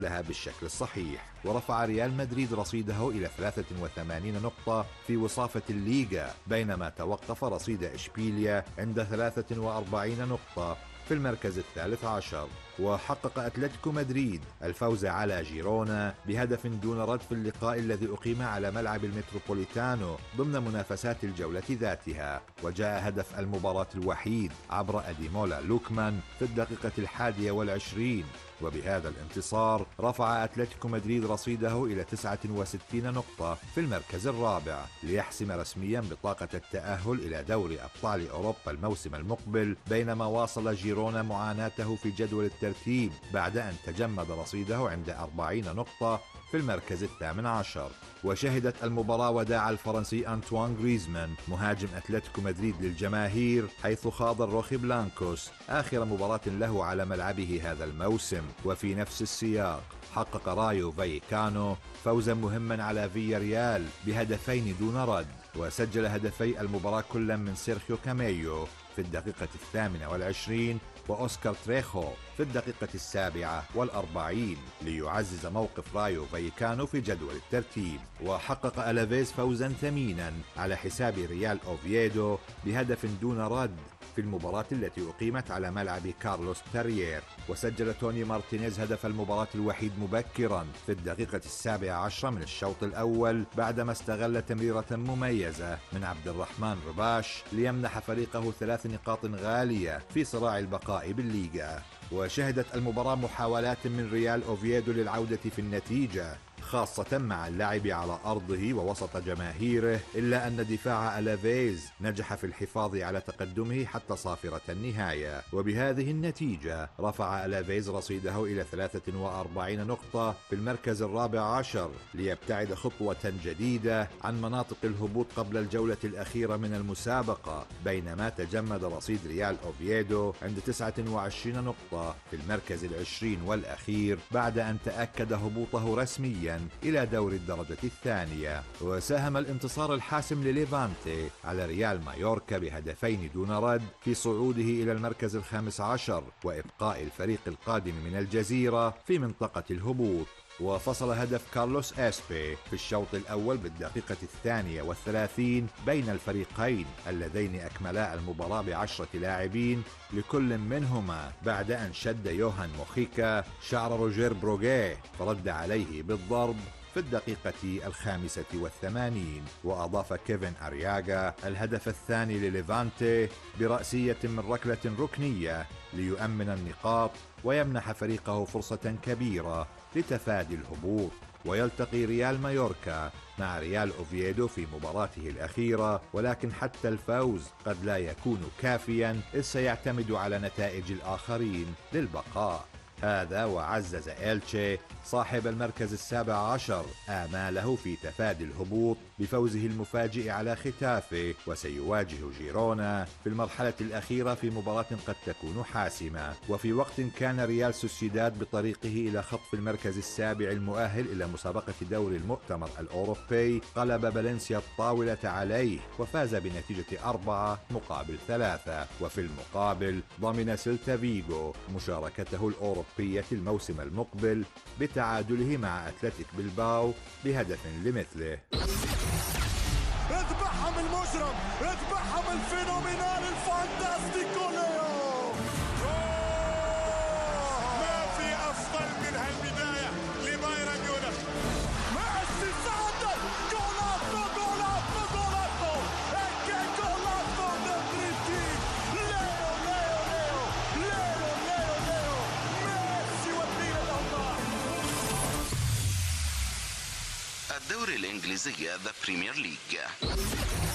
لها بالشكل الصحيح. ورفع ريال مدريد رصيده إلى 83 نقطة في وصافة الليغا، بينما توقف رصيد إشبيليا عند 43 نقطة في المركز الثالث عشر. وحقق أتلتيكو مدريد الفوز على جيرونا بهدف دون رد في اللقاء الذي أقيم على ملعب المتروبوليتانو ضمن منافسات الجولة ذاتها، وجاء هدف المباراة الوحيد عبر أديمولا لوكمان في الدقيقة 21. وبهذا الانتصار رفع أتلتيكو مدريد رصيده إلى 69 نقطة في المركز الرابع، ليحسم رسميا بطاقة التأهل إلى دوري أبطال أوروبا الموسم المقبل، بينما واصل جيرونا معاناته في جدول الترتيب بعد أن تجمد رصيده عند 40 نقطة في المركز الثامن عشر. وشهدت المباراة وداع الفرنسي أنطوان غريزمان مهاجم أتلتيكو مدريد للجماهير، حيث خاض الروخي بلانكوس آخر مباراة له على ملعبه هذا الموسم. وفي نفس السياق حقق رايو فايكانو فوزا مهما على فياريال بهدفين دون رد، وسجل هدفي المباراة كل من سيرخيو كاميو في الدقيقة 28 وأوسكار تريخو في الدقيقة 47 ليعزز موقف رايو فايكانو في جدول الترتيب. وحقق ألافيز فوزا ثمينا على حساب ريال أوفييدو بهدف دون رد في المباراة التي أقيمت على ملعب كارلوس تاريير، وسجل توني مارتينيز هدف المباراة الوحيد مبكرا في الدقيقة 17 من الشوط الأول، بعدما استغل تمريرة مميزة من عبد الرحمن رباش ليمنح فريقه 3 نقاط غالية في صراع البقاء بالليغا. وشهدت المباراة محاولات من ريال أوفييدو للعودة في النتيجة، خاصة مع اللعب على أرضه ووسط جماهيره، إلا أن دفاع ألافيز نجح في الحفاظ على تقدمه حتى صافرة النهاية. وبهذه النتيجة رفع ألافيز رصيده إلى 43 نقطة في المركز الرابع عشر، ليبتعد خطوة جديدة عن مناطق الهبوط قبل الجولة الأخيرة من المسابقة، بينما تجمد رصيد ريال أوفييدو عند 29 نقطة في المركز 20 والأخير، بعد أن تأكد هبوطه رسميا إلى دور الدرجة الثانية. وساهم الانتصار الحاسم لليفانتي على ريال مايوركا بهدفين دون رد في صعوده إلى المركز الخامس عشر وإبقاء الفريق القادم من الجزيرة في منطقة الهبوط. وفصل هدف كارلوس أسبي في الشوط الأول بالدقيقة 32 بين الفريقين اللذين أكملا المباراة ب10 لاعبين لكل منهما، بعد أن شد يوهان موخيكا شعر روجير بروغيه فرد عليه بالضرب في الدقيقة 85. وأضاف كيفن أرياغا الهدف الثاني لليفانتي برأسية من ركلة ركنية ليؤمن النقاط ويمنح فريقه فرصة كبيرة لتفادي الهبوط. ويلتقي ريال مايوركا مع ريال أوفييدو في مباراته الأخيرة، ولكن حتى الفوز قد لا يكون كافيا، إذ سيعتمد على نتائج الآخرين للبقاء. هذا وعزز إلتشي صاحب المركز السابع عشر آماله في تفادي الهبوط بفوزه المفاجئ على ختافي، وسيواجه جيرونا في المرحلة الأخيرة في مباراة قد تكون حاسمة. وفي وقت كان ريال سوسيداد بطريقه إلى خطف المركز السابع المؤهل إلى مسابقة دوري المؤتمر الأوروبي، قلب فالنسيا الطاولة عليه وفاز بنتيجة 4-3. وفي المقابل ضمن سيلتا فيغو مشاركته الأوروبية الموسم المقبل بتعادله مع أتلتيك بلباو بهدف لمثله. اذبحهم المجرم، اذبحهم الفينومينال الفانتاستيكو ليو. ما في أفضل من هالبداية لبايرن ميونخ. ميسي ساعدل، جولاتو جولاتو جولاتو اكي جولاتو دبريتي. ليو ليو ليو ليو ليو ليو ميسي وكيل الأوضاع. الدوري الإنجليزي ذا بريمير ليج.